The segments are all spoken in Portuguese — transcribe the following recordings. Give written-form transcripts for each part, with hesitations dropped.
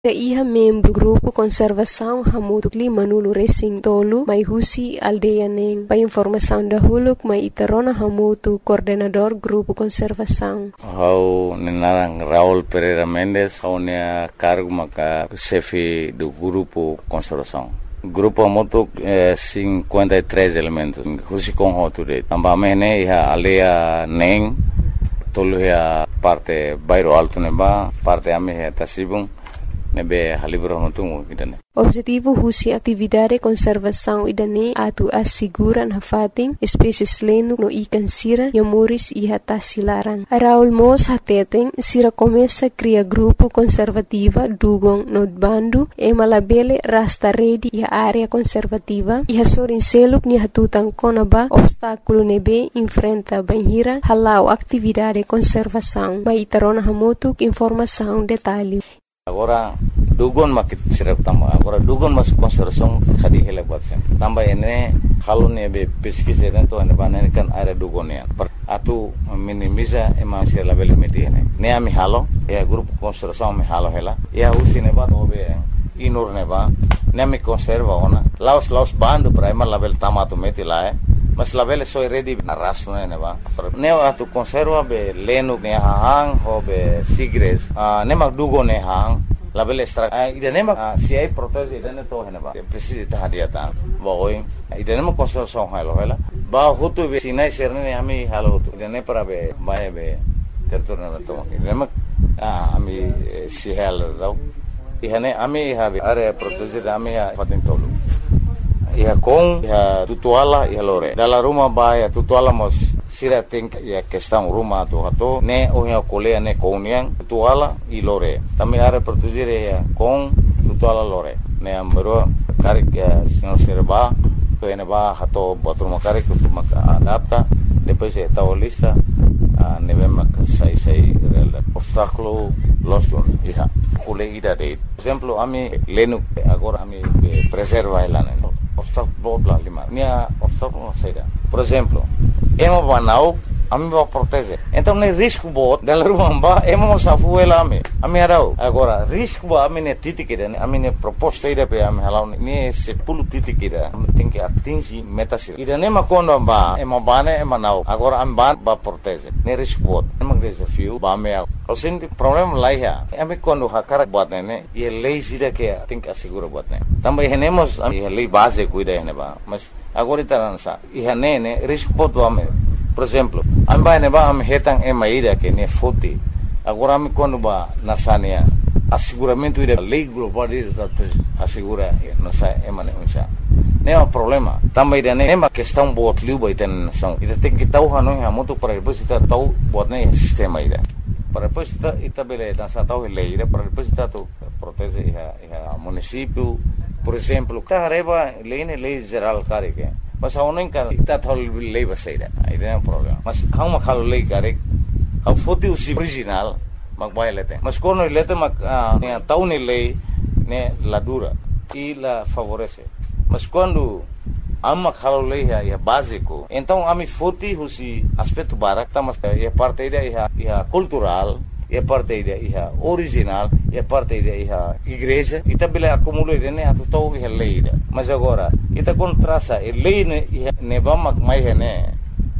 Iha membro grupo conservação Hamudukli Manulu Racing Tolu mai husi aldeia neng. Para informação da huluk mai Itarona Hamutu coordenador grupo conservação. Hau nenarang Raul Pereira Mendes, hau nea cargo maka chefe do grupo conservação. Grupo Hamutu 53 elementos. Husi com hoture. Ambamene iha aldeia neng. Tolu ia parte bairro alto neba, parte ame ia Tasibung. Nebe halibro hontungu idane. Objetivo husi atividade conservação idane atu asiguran hafating espécies lenu no ikan sira yamuris iha tasilaran. Raul Mos hateteng sira começa cria grupo conservativa dugong no bandu e malabele rasta redi iha área conservativa iha sorin seluk ni hatutang konaba obstáculo nebe enfrenta banhira halau atividade conservação. Ba Itarona Hamutuk informação detalhe. Agora dugon makit sirap tamba agora dugon mas conservação khadi hele batsen tamba ene halone be pesquisa dentro ene banane kan area dugonia atu minimiza ema sir label meti ene ne ami halo e grupo conservação mi halo hela e usine ba obe inur ne ba ne mi conserva ona laos bando prima label tamato meti la mas label so ready raso ne ba ne atu conserva be lenu ne hang ho be sigres ne mag dugo ne hang label extra idane mag si ai protege idane to hena ba precisa ta hadiata ba oi idane mag conservação hela ba hutu be sinai serne ami halo hutu idane para be bae be territorio to idane mag ami si hel do ihane ami have area protege ami paten tolu iha com iha tutuala iha lore dala rumah ba tutuala mos sira think ya questão rumah tu hato ne ohia kolea ne koniang tutuala I lore tami are produzire ya com tutuala lore ne ambero karik ya sino serba to ene ba hato botruma karik tu maka adapta depois eta lista ne vem sai rel obstáculo los iha kole ida de exemplo ami lenu agora ami preserva elane obstáculo bla lima nia obstáculo saída por exemplo ema banau ami ba protege então ne risco bot dela rumba ema safu ela ami arau agora risco ba ami ne titikida ami ne proposta ida pe ami halau ne se pulu titikida tem que atingir metas ida ne makondo ba ema bane ema nau agora ami ba protege ne risco bot ema desafio ba me o senti problema lá ya ami quando hakara bot ne e lei sida que tem que assegurar bot ne também renemos a lei base cuida ne ba mas agora itaransa e ne risco bot ame por exemplo amba ne ba am hetang e maida que ne foti agora me quando ba nasania asseguramento ida lei global ida assegura nasa emane unsa ne é problema também ida ne uma questão bot liu ba iten nação ida tem que tau hanu ha moto para depois ita tau bot ne sistema ida para depois ita bele nasa tau lei ida para depois ita tu protege iha município por exemplo carreba lei geral care que mas a unen kan ita thol lei basaida ai não problema mas hau ma khalo lei kare hau foti usi original mag bai lete mas kono lete mag ne tau ne lei ne la dura e la favorece mas quando amma khalo lei é básico então ami foti usi aspecto barak tamas é parte da iha cultural é parte da iha original é parte da iha igreja e também acumula ne atu tau iha lei mas agora ita contrasa lei ne vamos mais ne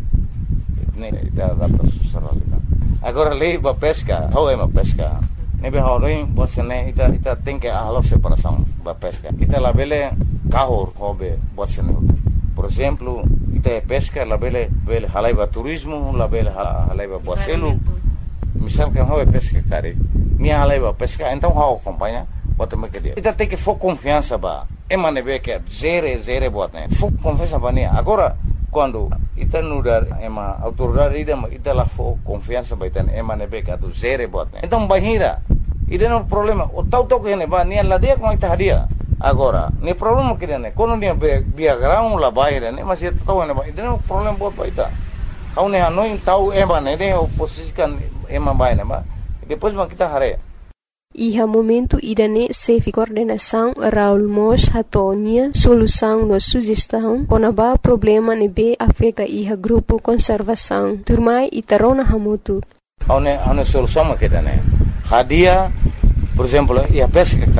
ita adapta socialidade agora lei ba pesca how é uma pesca ne be horin você ne ita tem que a separação ba pesca ita la bele carro hobe você ne por exemplo ita pesca la bele halaiba turismo la bele halaiba boacelo misal kan hobe pesca kare ni halaiba pesca então how acompanha bota me que dia ita tem que for confiança ba emane be que zere bot ne for confiança ba ne agora quando ita nudar ema autoridade ita la for confiança ba ita emane be que do zere bot ne então bahira ida no problema o tau que ne ba ni la dia com ita hadia agora ni problema que ne quando ni diagrama la bahira ne mas ita tau ne ba ida no problema bot ba ita kau ne hanoi tau emane ne oposisikan ema ba ne ba depois ba kita hare Iha momento idane safe coordenação Raul Mos hatonia solução no sugestão onaba problema ne be afeta iha grupo conservação turmai Itarona Hamutu ane solução ma kedane hadia Por exemplo, a pesca